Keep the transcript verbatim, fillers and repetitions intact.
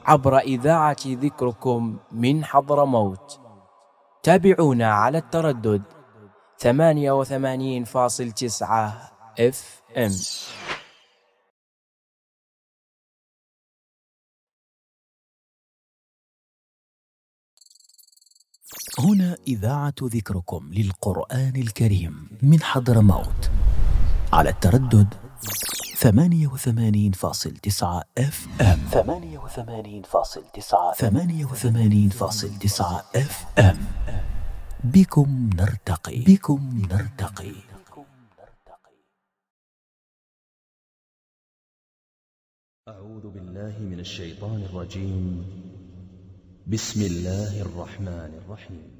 عبر إذاعة ذكركم من حضرموت. تابعونا على التردد ثمانية وثمانين فاصل تسعة اف ام. هنا إذاعة ذكركم للقرآن الكريم من حضرموت على التردد ثمانية وثمانين فاصل تسعة اف ام. ثمانية وثمانين فاصل تسعة ثمانية وثمانين فاصل تسعة اف ام. بكم نرتقي بكم نرتقي. أعوذ بالله من الشيطان الرجيم. بسم الله الرحمن الرحيم.